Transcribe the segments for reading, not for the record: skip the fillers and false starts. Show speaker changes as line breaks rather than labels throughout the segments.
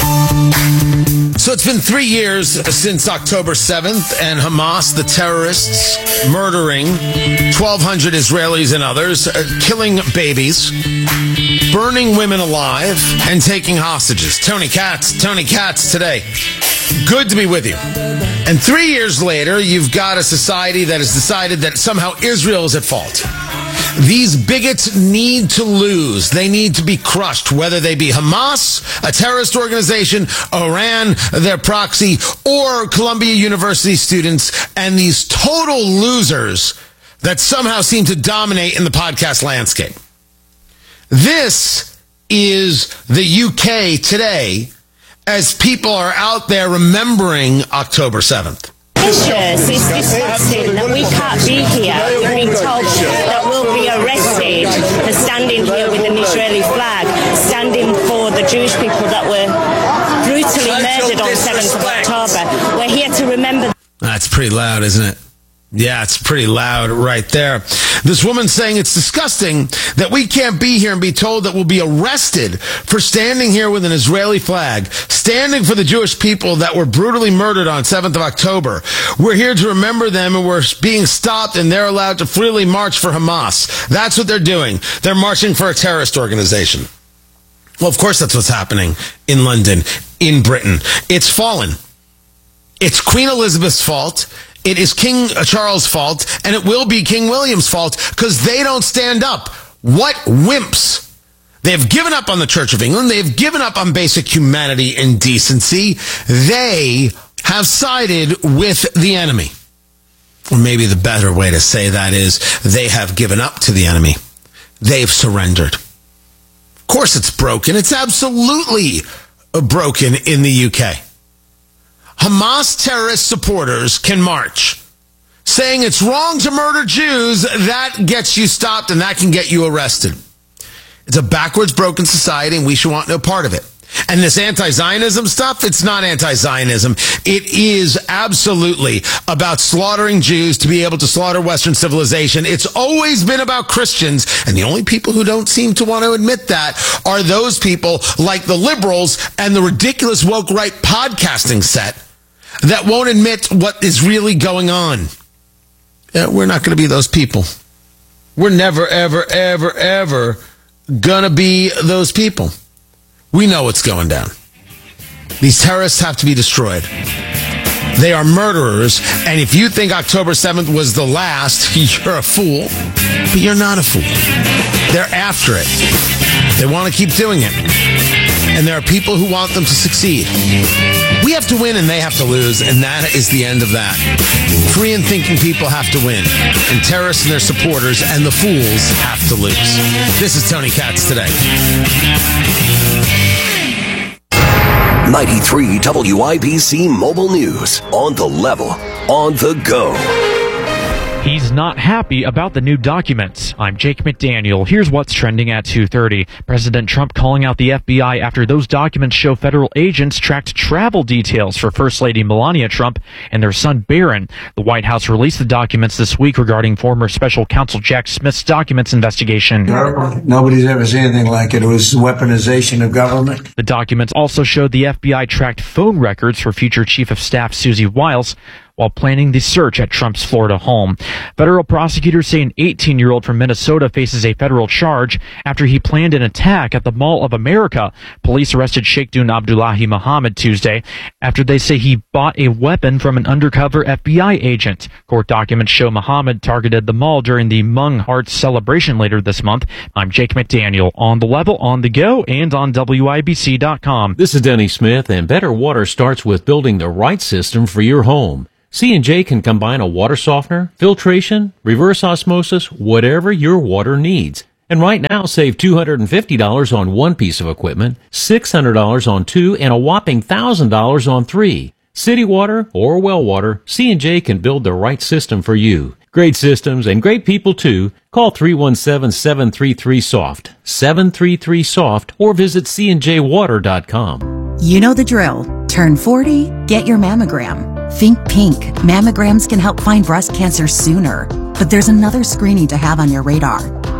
So it's been 3 years since October 7th, and Hamas, the terrorists, murdering 1,200 Israelis and others, killing babies, burning women alive, and taking hostages. Tony Katz today. Good to be with you. And 3 years later, you've got a society that has decided that somehow Israel is at fault. These bigots need to lose. They need to be crushed, whether they be Hamas, a terrorist organization, Iran, their proxy, or Columbia University students, and these total losers that somehow seem to dominate in the podcast landscape. This is the UK today as people are out there remembering October 7th.
It's disgusting that we can't be here. We've been told that we'll be arrested for standing here with an Israeli flag, standing for the Jewish people that were brutally murdered on 7th of October. We're here to remember.
That's pretty loud, isn't it? Yeah, it's pretty loud right there. This woman saying it's disgusting that we can't be here and be told that we'll be arrested for standing here with an Israeli flag, standing for the Jewish people that were brutally murdered on 7th of October. We're here to remember them, and we're being stopped, and they're allowed to freely march for Hamas. That's what they're doing. They're marching for a terrorist organization. Well, of course that's what's happening in London, in Britain. It's fallen. It's Queen Elizabeth's fault. It is King Charles' fault, and it will be King William's fault, because they don't stand up. What wimps. They have given up on the Church of England. They have given up on basic humanity and decency. They have sided with the enemy. Or maybe the better way to say that is they have given up to the enemy. They've surrendered. Of course it's broken. It's absolutely broken in the UK. Hamas terrorist supporters can march, saying it's wrong to murder Jews. That gets you stopped, and that can get you arrested. It's a backwards, broken society, and we should want no part of it. And this anti-Zionism stuff, it's not anti-Zionism. It is absolutely about slaughtering Jews to be able to slaughter Western civilization. It's always been about Christians, and the only people who don't seem to want to admit that are those people like the liberals and the ridiculous woke right podcasting set that won't admit what is really going on. We're not going to be those people. We're never, ever, ever, ever going to be those people. We know what's going down. These terrorists have to be destroyed. They are murderers, and if you think October 7th was the last, you're a fool. But you're not a fool. They're after it. They want to keep doing it. And there are people who want them to succeed. We have to win and they have to lose, and that is the end of that. Free and thinking people have to win, and terrorists and their supporters and the fools have to lose. This is Tony Katz today.
93 WIBC Mobile News. On the level, on the go.
He's not happy about the new documents. I'm Jake McDaniel. Here's what's trending at 2:30. President Trump calling out the FBI after those documents show federal agents tracked travel details for First Lady Melania Trump and their son Barron. The White House released the documents this week regarding former special counsel Jack Smith's documents investigation.
Nobody's ever seen anything like it. It was weaponization of government.
The documents also showed the FBI tracked phone records for future Chief of Staff Susie Wiles while planning the search at Trump's Florida home. Federal prosecutors say an 18-year-old from Minnesota faces a federal charge after he planned an attack at the Mall of America. Police arrested Sheikhdun Abdullahi Muhammad Tuesday after they say he bought a weapon from an undercover FBI agent. Court documents show Muhammad targeted the mall during the Hmong Hearts celebration later this month. I'm Jake McDaniel, on the level, on the go, and on WIBC.com.
This is Denny Smith, and better water starts with building the right system for your home. C&J can combine a water softener, filtration, reverse osmosis, whatever your water needs. And right now, save $250 on one piece of equipment, $600 on two, and a whopping $1,000 on three. City water or well water, C&J can build the right system for you. Great systems and great people too. Call 317-733-SOFT, 733-SOFT, or visit cnjwater.com.
You know the drill. Turn 40, get your mammogram. Think pink. Mammograms can help find breast cancer sooner. But there's another screening to have on your radar.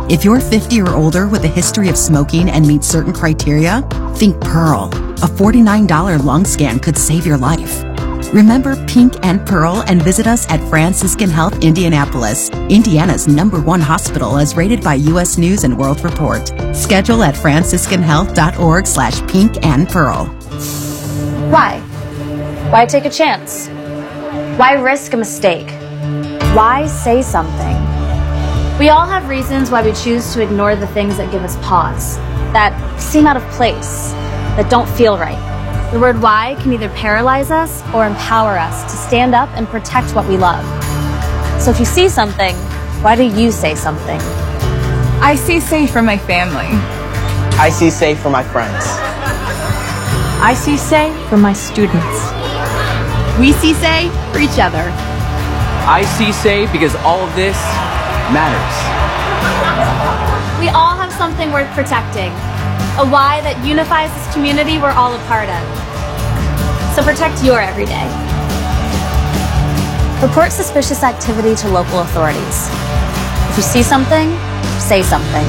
If you're 50 or older with a history of smoking and meet certain criteria, think Pearl. A $49 lung scan could save your life. Remember Pink and Pearl and visit us at Franciscan Health Indianapolis, Indiana's #1 hospital as rated by U.S. News and World Report. Schedule at franciscanhealth.org/pink and pearl.
Why? Why take a chance? Why risk a mistake? Why say something? We all have reasons why we choose to ignore the things that give us pause, that seem out of place, that don't feel right. The word why can either paralyze us or empower us to stand up and protect what we love. So if you see something, why do you say something?
I see safe for my family.
I see safe for my friends.
I see safe for my students.
We see safe for each other.
I see safe because all of this matters.
We all have something worth protecting. A why that unifies this community we're all a part of. So protect your everyday. Report suspicious activity to local authorities. If you see something, say something.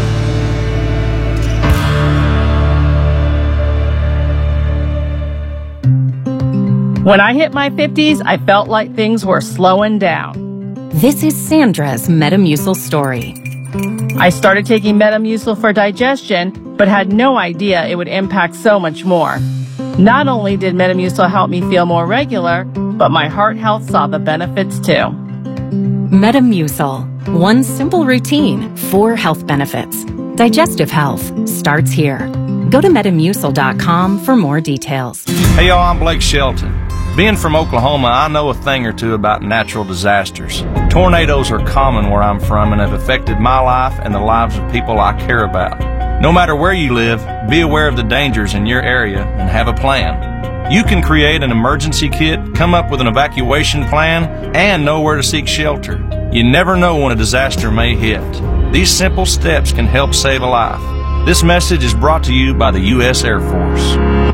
When I hit my 50s, I felt like things were slowing down.
This is Sandra's Metamucil story.
I started taking Metamucil for digestion, but had no idea it would impact so much more. Not only did Metamucil help me feel more regular, but my heart health saw the benefits too.
Metamucil. One simple routine, 4 health benefits. Digestive health starts here. Go to Metamucil.com for more details.
Hey y'all, I'm Blake Shelton. Being from Oklahoma, I know a thing or two about natural disasters. Tornadoes are common where I'm from and have affected my life and the lives of people I care about. No matter where you live, be aware of the dangers in your area and have a plan. You can create an emergency kit, come up with an evacuation plan, and know where to seek shelter. You never know when a disaster may hit. These simple steps can help save a life. This message is brought to you by the U.S. Air Force.